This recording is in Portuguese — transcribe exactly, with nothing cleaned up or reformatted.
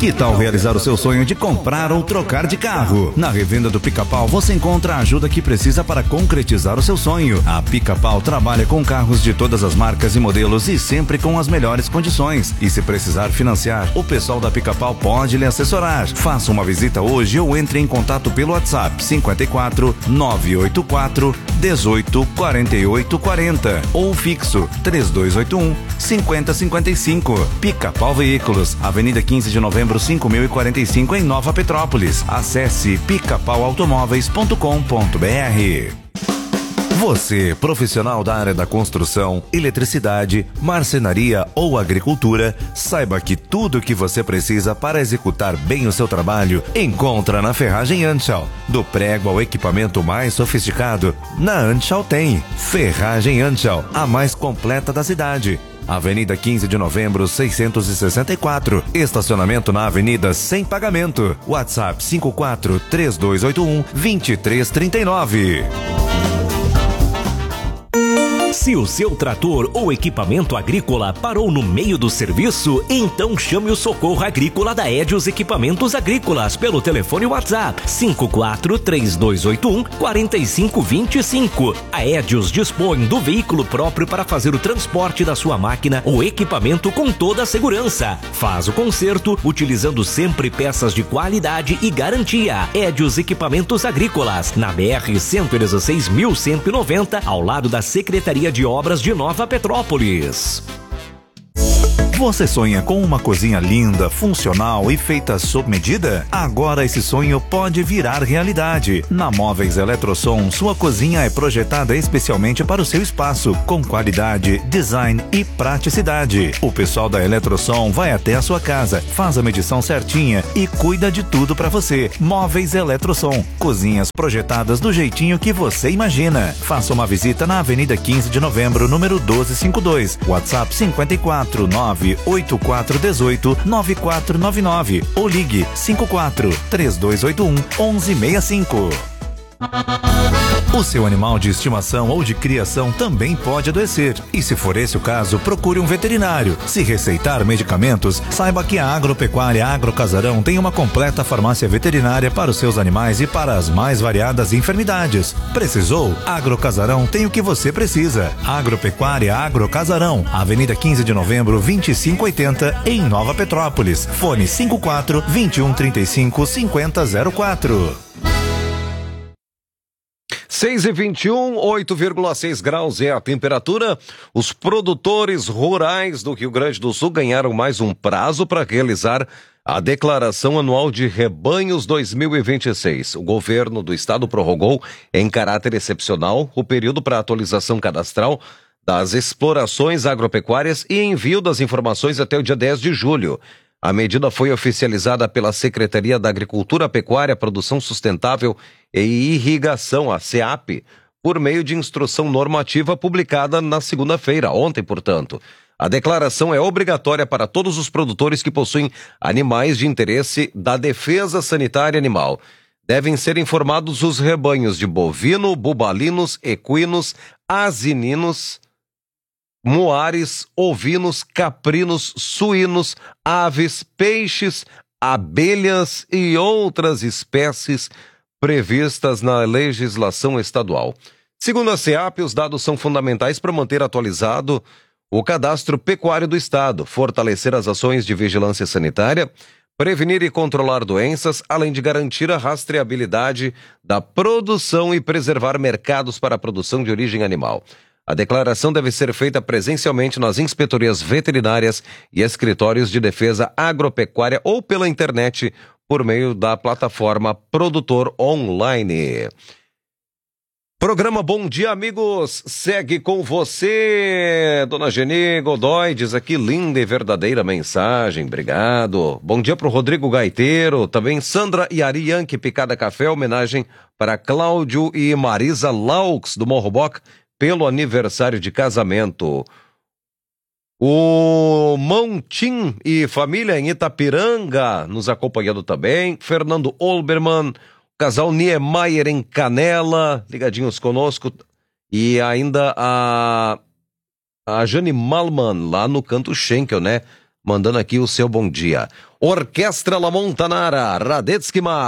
Que tal realizar o seu sonho de comprar ou trocar de carro? Na revenda do Pica-Pau você encontra a ajuda que precisa para concretizar o seu sonho. A Pica-Pau trabalha com carros de todas as marcas e modelos e sempre com as melhores condições. E se precisar financiar, o pessoal da Pica-Pau pode lhe assessorar. Faça uma visita hoje ou entre em contato pelo WhatsApp cinquenta e quatro, nove oito quatro, dezoito, quarenta e oito, quarenta ou fixo três dois oito um, cinquenta, cinquenta e cinco. Pica-Pau Veículos, Avenida quinze de Novembro, cinco mil e quarenta e cinco, em Nova Petrópolis. Acesse pica pau automóveis ponto com ponto br. Você, profissional da área da construção, eletricidade, marcenaria ou agricultura, saiba que tudo o que você precisa para executar bem o seu trabalho encontra na Ferragem Anschau. Do prego ao equipamento mais sofisticado, na Anschau tem. Ferragem Anschau, a mais completa da cidade. Avenida quinze de Novembro, seiscentos e sessenta e quatro. Estacionamento na avenida sem pagamento. WhatsApp cinco quatro, três dois oito um, dois três três nove. Se o seu trator ou equipamento agrícola parou no meio do serviço, então chame o Socorro Agrícola da Edios Equipamentos Agrícolas pelo telefone WhatsApp cinco quatro, três dois oito um, quatro cinco dois cinco. A Edios dispõe do veículo próprio para fazer o transporte da sua máquina ou equipamento com toda a segurança. Faz o conserto utilizando sempre peças de qualidade e garantia. Edios Equipamentos Agrícolas, na B R cento e dezesseis mil cento e noventa, ao lado da Secretaria de Obras de Nova Petrópolis. Você sonha com uma cozinha linda, funcional e feita sob medida? Agora esse sonho pode virar realidade. Na Móveis Eletrosom, sua cozinha é projetada especialmente para o seu espaço, com qualidade, design e praticidade. O pessoal da Eletrosom vai até a sua casa, faz a medição certinha e cuida de tudo para você. Móveis Eletrosom, cozinhas projetadas do jeitinho que você imagina. Faça uma visita na Avenida quinze de Novembro, número doze cinquenta e dois. WhatsApp cinquenta e quatro, nove oito quatro um oito, nove quatro nove nove ou ligue cinco quatro, três dois oito um, um um seis cinco. O seu animal de estimação ou de criação também pode adoecer. E se for esse o caso, procure um veterinário. Se receitar medicamentos, saiba que a Agropecuária Agrocasarão tem uma completa farmácia veterinária para os seus animais e para as mais variadas enfermidades. Precisou? Agrocasarão tem o que você precisa. Agropecuária Agrocasarão, Avenida quinze de Novembro, vinte e cinco oitenta, em Nova Petrópolis. Fone cinco quatro, vinte e um, trinta e cinco, cinquenta zero quatro. seis e vinte e um, oito vírgula seis graus é a temperatura. Os produtores rurais do Rio Grande do Sul ganharam mais um prazo para realizar a Declaração Anual de Rebanhos dois mil e vinte e seis. O governo do estado prorrogou, em caráter excepcional, o período para atualização cadastral das explorações agropecuárias e envio das informações até o dia dez de julho. A medida foi oficializada pela Secretaria da Agricultura, Pecuária, Produção Sustentável e Irrigação, a SEAP, por meio de instrução normativa publicada na segunda-feira, ontem, portanto. A declaração é obrigatória para todos os produtores que possuem animais de interesse da defesa sanitária animal. Devem ser informados os rebanhos de bovino, bubalinos, equinos, asininos, moares, ovinos, caprinos, suínos, aves, peixes, abelhas e outras espécies previstas na legislação estadual. Segundo a SEAP, os dados são fundamentais para manter atualizado o cadastro pecuário do estado, fortalecer as ações de vigilância sanitária, prevenir e controlar doenças, além de garantir a rastreabilidade da produção e preservar mercados para a produção de origem animal. A declaração deve ser feita presencialmente nas inspetorias veterinárias e escritórios de defesa agropecuária ou pela internet por meio da plataforma Produtor Online. Programa Bom Dia, amigos, segue com você. Dona Geni Godoy diz aqui, linda e verdadeira mensagem, obrigado. Bom dia para o Rodrigo Gaiteiro, também Sandra e Ari Yankee Picada Café, homenagem para Cláudio e Marisa Laux do Morro Boca, pelo aniversário de casamento. O Montim e família em Itapiranga nos acompanhando também. Fernando Olbermann, casal Niemeyer em Canela, ligadinhos conosco. E ainda a, a Jane Malman lá no Canto Schenkel, né? mandando aqui o seu bom dia. Orquestra La Montanara, Radetzky Mar.